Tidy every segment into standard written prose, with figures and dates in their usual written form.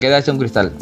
queda hecha un cristal.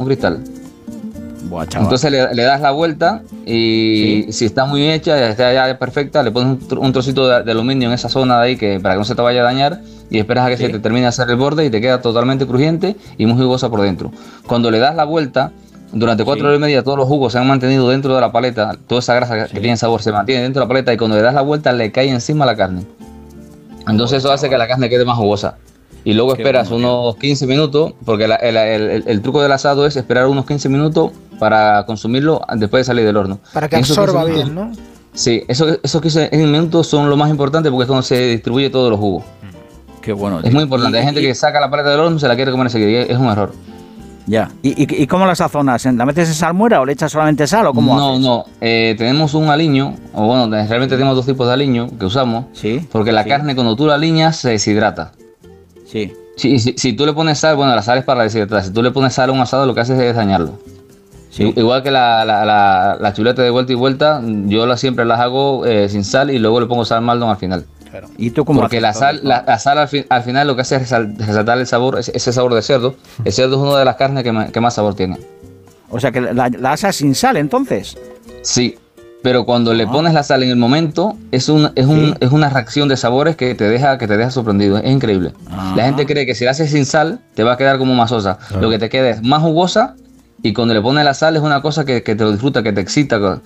Buah, chaval. Entonces le das la vuelta y si está muy bien hecha, ya está ya perfecta, le pones un trocito de aluminio en esa zona de ahí para que no se te vaya a dañar y esperas a que se te termine de hacer el borde y te queda totalmente crujiente y muy jugosa por dentro. Cuando le das la vuelta, durante 4 horas y media todos los jugos se han mantenido dentro de la paleta, toda esa grasa que tiene sabor se mantiene dentro de la paleta y cuando le das la vuelta le cae encima la carne. Entonces eso hace que la carne quede más jugosa. Y luego esperas unos 15 minutos, porque el truco del asado es esperar unos 15 minutos para consumirlo después de salir del horno. Para que absorba bien, ¿no? Sí, esos 15 minutos son lo más importante porque es cuando se distribuye todos los jugos. Qué bueno. Es muy importante. Hay gente que saca la paleta del horno y se la quiere comer enseguida. Es un error. Ya. ¿Y cómo la sazonas? ¿La metes en salmuera o le echas solamente sal o cómo haces? No. Tenemos un aliño, o bueno, realmente tenemos 2 tipos de aliño que usamos. Sí. Porque la carne cuando tú la aliñas se deshidrata. Sí. Si tú le pones sal, bueno, la sal es para deshidratar. Si tú le pones sal a un asado, lo que haces es dañarlo. Sí. Igual que la chuleta de vuelta y vuelta, yo siempre las hago sin sal y luego le pongo sal Maldon al final. Claro. ¿Y tú cómo Porque haces la sal al final lo que hace es resaltar el sabor, ese sabor de cerdo. El cerdo es una de las carnes que más sabor tiene. O sea que la asas sin sal, entonces. Sí, pero cuando le pones la sal en el momento, es una reacción de sabores que te deja sorprendido. Es increíble. La gente cree que si la haces sin sal, te va a quedar como masosa. Lo que te queda es más jugosa. Y cuando le pones la sal es una cosa que te lo disfruta, que te excita,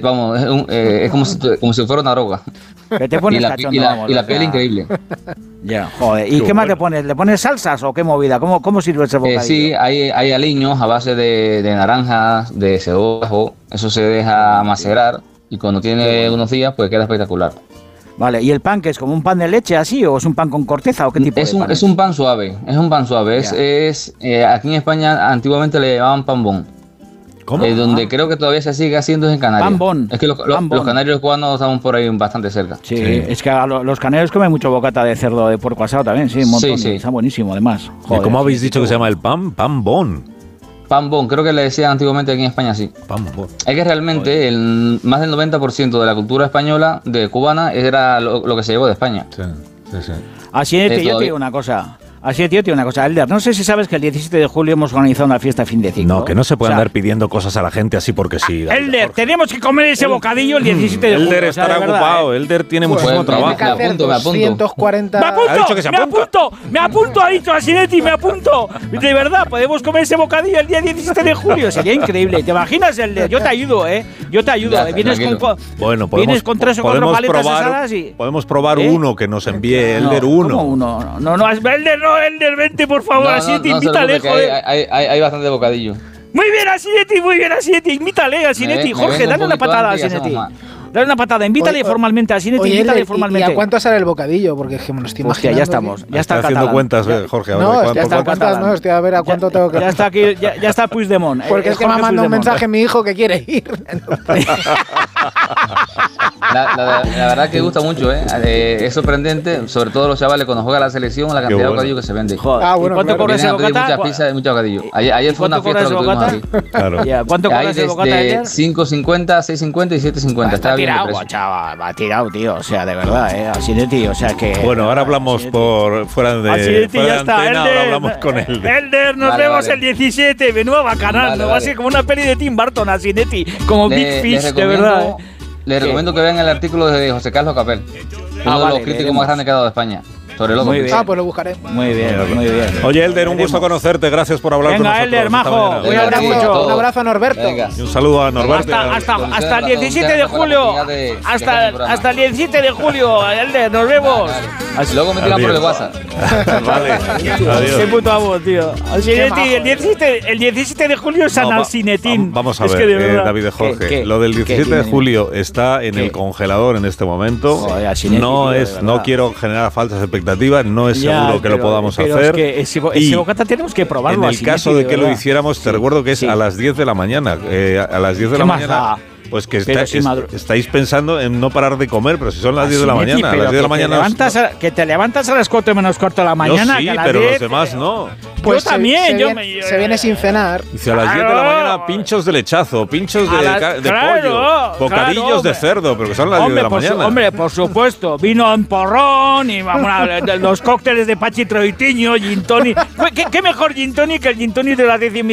es como si fuera una droga. Que te pones y la piel increíble. Ya, joder. ¿Y qué más le pones? ¿Le pones salsas o qué movida? ¿Cómo sirve ese bocadillo? Sí, hay aliños a base de naranjas, de cebolla, eso se deja macerar y cuando tiene unos días pues queda espectacular. Vale, ¿y el pan que es como un pan de leche así o es un pan con corteza o qué tipo de pan es un pan suave, aquí en España antiguamente le llamaban pan bon. ¿Cómo? Donde creo que todavía se sigue haciendo es en Canarias. Pan bon. Es que los canarios cubanos estamos por ahí bastante cerca. Sí, es que los canarios comen mucho bocata de cerdo de puerco asado también, un montón. Sí. Está buenísimo además. Joder, ¿cómo habéis dicho que se llama el pan? Pan bon. Pan bon, creo que le decían antiguamente aquí en España así. Pan bon. Es que realmente más del 90% de la cultura española, cubana, era lo que se llevó de España. Sí. Así es, yo te digo una cosa. Elder, no sé si sabes que el 17 de julio hemos organizado una fiesta fin de ciclo. No, que no se puede andar pidiendo cosas a la gente así porque sí. Elder, tenemos que comer ese bocadillo el 17 de julio. Elder estará ocupado, Elder tiene muchísimo trabajo. Me apunto. 240... Me apunto, ha dicho Asinetti, me apunto. De verdad, podemos comer ese bocadillo el día 17 de julio. Sería increíble. ¿Te imaginas, Elder? Yo te ayudo, Yo te ayudo. Vienes con 3 o 4 paletas asadas y... Podemos probar uno que nos envíe Elder uno. ¿Cómo uno? No, Elder no. Elder, vente por favor, Asinetti, invítale, joder. Hay bastante bocadillo. Muy bien, Asinetti, invítale, Asinetti. Jorge, dale una patada a Asinetti. Dale una patada, invítale formalmente a Asinetti, invítale formalmente. ¿Y a cuánto sale el bocadillo? Porque es que me lo estoy imaginando. Ya estamos, ya está haciendo cuentas, Jorge. Estoy a ver a cuánto tengo que... Ya está aquí, ya está Puigdemont. Porque es que me ha mandado un mensaje mi hijo que quiere ir. La verdad que gusta mucho, es sorprendente, sobre todo los chavales cuando juega la selección, la cantidad de bocadillo que se vende. ¿Cuánto cobra ese bocata? Muchas pizzas y mucho bocadillo. Ayer fue una fiesta que tuvimos aquí. ¿Cuánto cobra ese bocata ayer? 5.50, 6.50 y 7.50. Está bien. Va tirado, tío, o sea, de verdad, Asinetti, o sea que... Bueno, ahora hablamos por fuera de antena, ahora hablamos con Elder. Elder, nos vemos el 17, menuda bacanal, va a ser como una peli de Tim Burton, Asinetti, como Big Fish, de verdad. Les recomiendo que vean el artículo de José Carlos Capel, uno de los críticos más grandes que ha dado de España. Sobre Loco. Pues lo buscaré. Muy bien. Oye, Elder, un gusto conocerte. Gracias por hablar con nosotros. Elder, majo. Un abrazo a Norberto. Y un saludo a Norberto. Hasta el 17 de julio. Hasta el 17 de julio, Elder, nos vemos. Luego me tiran por el WhatsApp. Vale. Adiós. Qué puto amo, tío. El 17 de julio es San Alcinetín. Vamos a ver, David y Jorge. Lo del 17 de julio está en el congelador en este momento. No quiero generar falsas expectativas. No es seguro que lo podamos hacer. Es que ese bocata tenemos que probarlo. En el caso de que lo hiciéramos, te recuerdo que es a las 10 de la mañana. A las 10 de la mañana. Pues que estáis pensando en no parar de comer, pero si son las 10 de la mañana. A las 10 de la mañana. Que te levantas a las 4 menos cuarto de la mañana. Yo sí, que pero 10, los demás no. Pues yo también. Se viene sin cenar. Dice a las 10 de la mañana pinchos de lechazo, pinchos de pollo, bocadillos de cerdo, pero que son las 10 de la mañana. Hombre, por supuesto. Vino en porrón y los cócteles de Pachi Troitiño, gin tonic. ¿Qué mejor gin tonic que el gin tonic de las 10:30